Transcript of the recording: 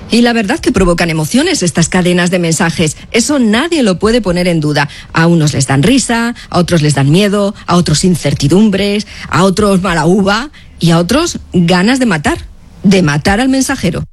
Y la verdad que provocan emociones estas cadenas de mensajes. Eso nadie lo puede poner en duda. A unos les dan risa, a otros les dan miedo, a otros incertidumbres, a otros mala uva y a otros ganas de matar al mensajero.